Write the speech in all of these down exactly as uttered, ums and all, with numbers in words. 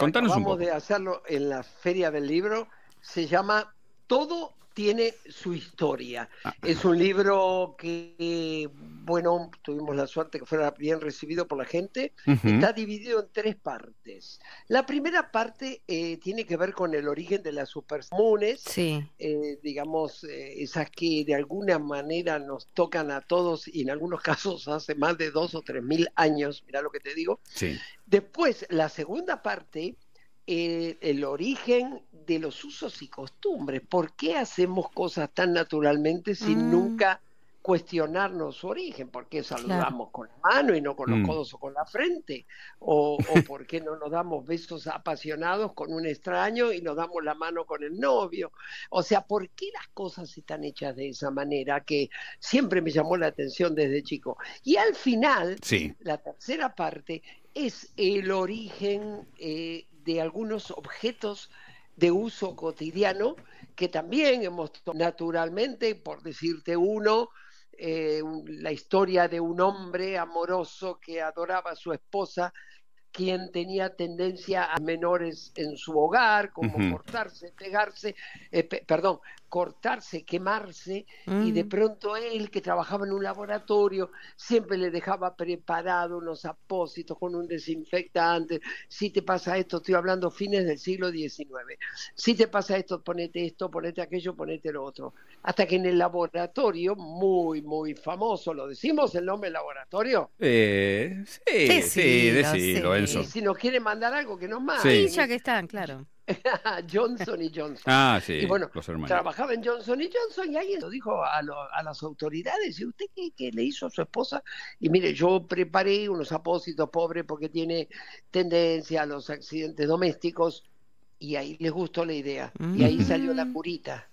Contanos un acabamos poco. de hacerlo en la Feria del Libro. Se llama Todo tiene su historia. Ah, Es un libro que, bueno, tuvimos la suerte que fuera bien recibido por la gente. ujú, Está dividido en tres partes. La primera parte eh, tiene que ver con el origen de las supercomunes, Sí. eh, digamos, eh, esas que de alguna manera nos tocan a todos y en algunos casos hace más de dos o tres mil años, mirá lo que te digo. sí. Después, la segunda parte, eh, el origen de los usos y costumbres. ¿Por qué hacemos cosas tan naturalmente sin Mm, nunca cuestionarnos su origen? ¿Por qué claro. saludamos con la mano y no con los Mm, codos o con la frente? ¿O, o por qué no nos damos besos apasionados con un extraño y nos damos la mano con el novio? O sea, ¿por qué las cosas están hechas de esa manera? Que siempre me llamó la atención desde chico. Y al final, sí. la tercera parte es el origen eh, de algunos objetos de uso cotidiano que también hemos naturalmente, por decirte uno, eh, la historia de un hombre amoroso que adoraba a su esposa, quien tenía tendencia a menores en su hogar, como Ujú. cortarse, pegarse, eh, pe perdón, cortarse, quemarse, y de Mm, pronto él, que trabajaba en un laboratorio, siempre le dejaba preparado unos apósitos con un desinfectante. Si te pasa esto, estoy hablando fines del siglo diecinueve, si te pasa esto, ponete esto, ponete aquello, ponete lo otro. Hasta que en el laboratorio, muy, muy famoso, ¿lo decimos el nombre del laboratorio? Eh, sí, sí, decilo, decilo, Y Enzo. sí. si nos quieren mandar algo, que nos Sí, Sí. manden. ya Es que están, claro. Johnson y Johnson. Ah, Y sí, bueno, los hermanitos. trabajaba en Johnson y Johnson y ahí lo dijo a, lo, a las autoridades. ¿Y usted qué, qué le hizo a su esposa? Y mire, yo preparé unos apósitos, pobre, porque tiene tendencia a los accidentes domésticos. Y ahí les gustó la idea. Y ahí Ujú. salió la Mm, curita.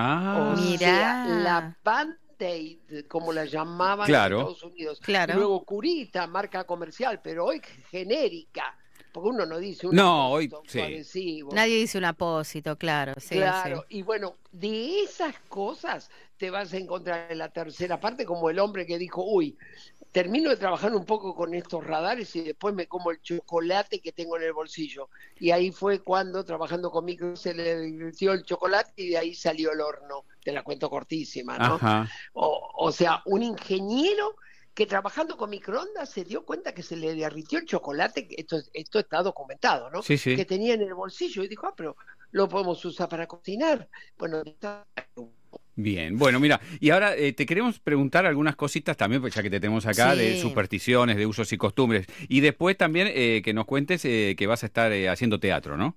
O Ah, sea, la mirá, Band-Aid, como la llamaban en claro. Estados Unidos, y claro. luego curita, marca comercial, pero hoy genérica, porque uno no dice un No, hoy apósito, un sí. adhesivo. Nadie dice un apósito, claro, sí, sí. Claro, y bueno, de esas cosas te vas a encontrar en la tercera parte, como el hombre que dijo, uy, termino de trabajar un poco con estos radares y después me como el chocolate que tengo en el bolsillo. Y ahí fue cuando, trabajando con micro, se le divirtió el chocolate y de ahí salió el horno. Te la cuento cortísima, ¿no? Ajá. O, o sea, un ingeniero que trabajando con microondas se dio cuenta que se le derritió el chocolate, que esto, esto está documentado, ¿no? Sí, Que sí. tenía en el bolsillo y dijo, ah, pero lo podemos usar para cocinar. Bueno, está... Bien, bueno, mira, y ahora eh, te queremos preguntar algunas cositas también, pues ya que te tenemos acá, de Sí. supersticiones, de usos y costumbres. Y después también eh, que nos cuentes eh, que vas a estar eh, haciendo teatro, ¿no?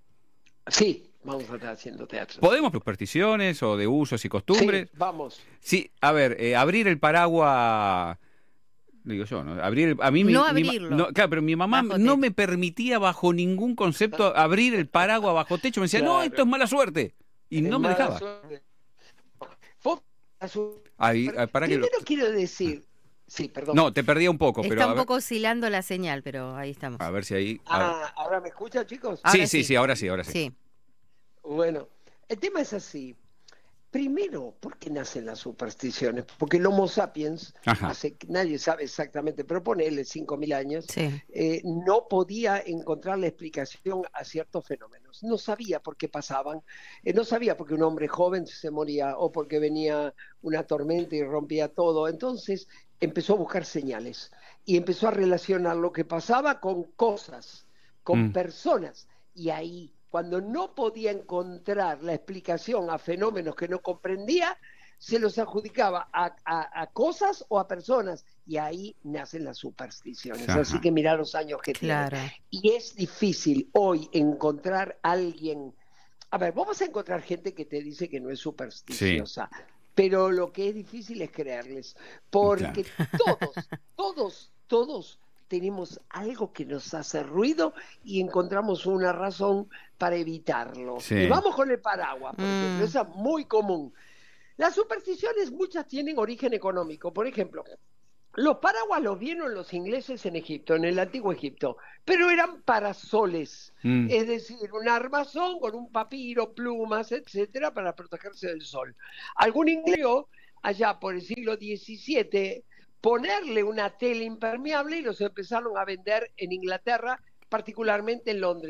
Sí, vamos a estar haciendo teatro, ¿Podemos sí. supersticiones o de usos y Sí, costumbres? vamos. Sí, a ver, eh, abrir el paraguas, digo yo, ¿no? Abrir el- a mí mi, No mi ma- abrirlo no, claro, pero mi mamá bajo no techo. me permitía bajo ningún concepto abrir el paraguas bajo techo. Me decía, no, esto Claro, es mala suerte. Y es no me mala dejaba. suerte. Fue a su- Ahí, ah, para que lo... Primero quiero decir, sí, perdón. No, te perdía un poco, pero Está a un ver, poco oscilando la señal, pero ahí estamos. a ver si ahí... a ver. Ah, ¿ahora me escuchan, chicos? Sí, Ahora sí, sí, sí, ahora sí, ahora sí. sí. Bueno, el tema es así. Primero, ¿por qué nacen las supersticiones? Porque el Homo sapiens, Ajá. hace, nadie sabe exactamente, pero ponele cinco mil años, Sí. eh, no podía encontrar la explicación a ciertos fenómenos. No sabía por qué pasaban, eh, no sabía por qué un hombre joven se moría o porque venía una tormenta y rompía todo. Entonces empezó a buscar señales y empezó a relacionar lo que pasaba con cosas, con Mm, personas, y ahí, cuando no podía encontrar la explicación a fenómenos que no comprendía, se los adjudicaba a, a, a cosas o a personas, y ahí nacen las supersticiones. Así ajá. que mirá los años que tienen. Claro. Y es difícil hoy encontrar a alguien. A ver, vamos a encontrar gente que te dice que no es Sí, supersticiosa, pero lo que es difícil es creerles, claro. porque todos, todos, todos tenemos algo que nos hace ruido y encontramos una razón para evitarlo. Y Sí. vamos con el paraguas, por ejemplo, Mm, esa es muy común. Las supersticiones muchas tienen origen económico. Por ejemplo, los paraguas los vieron los ingleses en Egipto, en el antiguo Egipto, pero eran parasoles, Mm, es decir, un armazón con un papiro, plumas, etcétera, para protegerse del sol. Algún inglés, allá por el siglo diecisiete, ponerle una tela impermeable y los empezaron a vender en Inglaterra, particularmente en Londres.